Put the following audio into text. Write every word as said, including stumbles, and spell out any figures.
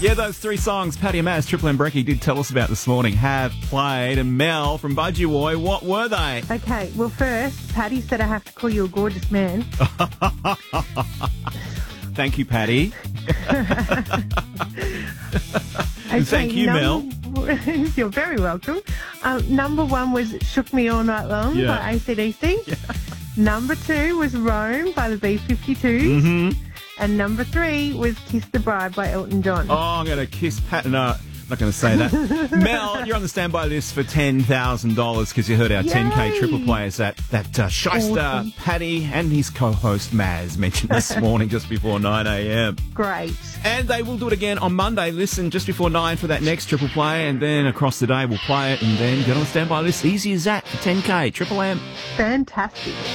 Yeah, those three songs Paddy and Maz, Triple M Brecky did tell us about this morning have played. And Mel from Budgie, what were they? Okay, well, first, Paddy said I have to call you a gorgeous man. Thank you, Paddy. Okay, Thank you, Mel. number, You're very welcome. Um, number one was Shook Me All Night Long Yeah. by A C D C. Yeah. Number two was Rome by the B fifty-twos. Mm-hmm. And number three was Kiss the Bride by Elton John. Oh, I'm going to kiss Pat. No, I'm not going to say that. Mel, you're on the standby list for ten thousand dollars because you heard our Yay. ten K triple players that, that uh, shyster Awesome. Paddy and his co-host Maz mentioned this morning just before nine a.m. Great. And they will do it again on Monday. Listen just before nine for that next triple play, and then across the day we'll play it and then get on the standby list. Easy as that for ten K, Triple M. Fantastic.